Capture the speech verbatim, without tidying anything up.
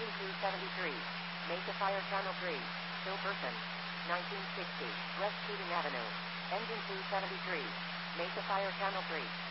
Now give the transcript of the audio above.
Engine two seventy-three. Mesa Fire Channel three. Still person. nineteen sixty. West Keating Avenue. Engine two seventy-three. Mesa Fire Channel three.